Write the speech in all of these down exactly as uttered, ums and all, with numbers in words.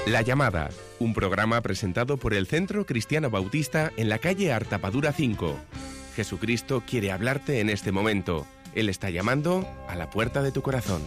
La Llamada, un programa presentado por el Centro Cristiano Bautista en la calle Artapadura cinco. Jesucristo quiere hablarte en este momento. Él está llamando a la puerta de tu corazón.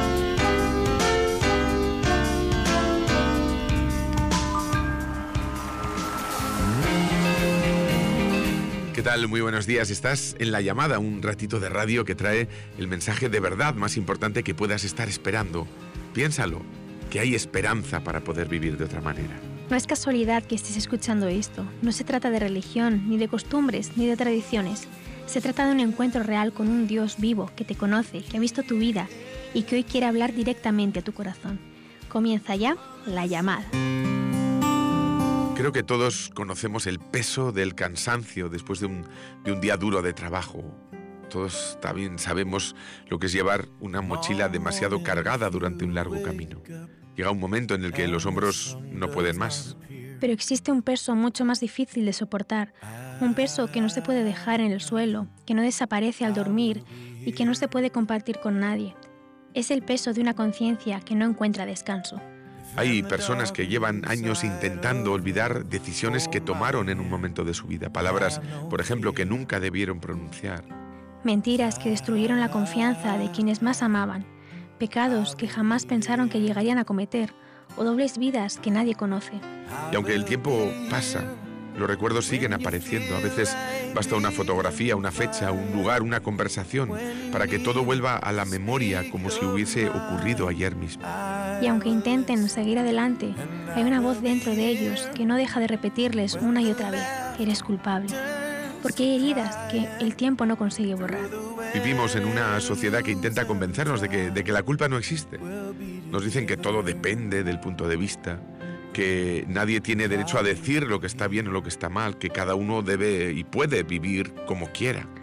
¿Qué tal? Muy buenos días. Estás en La Llamada, un ratito de radio que trae el mensaje de verdad más importante que puedas estar esperando. Piénsalo, que hay esperanza para poder vivir de otra manera. No es casualidad que estés escuchando esto. No se trata de religión, ni de costumbres, ni de tradiciones. Se trata de un encuentro real con un Dios vivo que te conoce, que ha visto tu vida y que hoy quiere hablar directamente a tu corazón. Comienza ya La Llamada. Creo que todos conocemos el peso del cansancio después de un, de un día duro de trabajo. Todos también sabemos lo que es llevar una mochila demasiado cargada durante un largo camino. Llega un momento en el que los hombros no pueden más. Pero existe un peso mucho más difícil de soportar, un peso que no se puede dejar en el suelo, que no desaparece al dormir y que no se puede compartir con nadie. Es el peso de una conciencia que no encuentra descanso. Hay personas que llevan años intentando olvidar decisiones que tomaron en un momento de su vida, palabras, por ejemplo, que nunca debieron pronunciar. Mentiras que destruyeron la confianza de quienes más amaban, pecados que jamás pensaron que llegarían a cometer, o dobles vidas que nadie conoce. Y aunque el tiempo pasa, los recuerdos siguen apareciendo. A veces basta una fotografía, una fecha, un lugar, una conversación, para que todo vuelva a la memoria como si hubiese ocurrido ayer mismo. Y aunque intenten seguir adelante, hay una voz dentro de ellos que no deja de repetirles una y otra vez: eres culpable. Porque hay heridas que el tiempo no consigue borrar. Vivimos en una sociedad que intenta convencernos de que, de que la culpa no existe. Nos dicen que todo depende del punto de vista, que nadie tiene derecho a decir lo que está bien o lo que está mal, que cada uno debe y puede vivir como quiera.